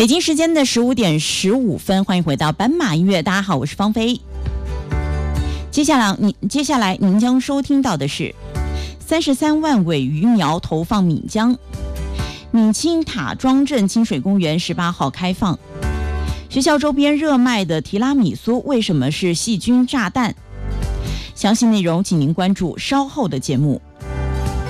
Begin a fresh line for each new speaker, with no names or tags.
北京时间的15:15，欢迎回到斑马音乐。大家好，我是芳菲。接下来您将收听到的是33万尾鱼苗投放闽江，闽清塔庄镇清水公园18号开放。学校周边热卖的提拉米苏为什么是细菌炸弹？详细内容请您关注稍后的节目。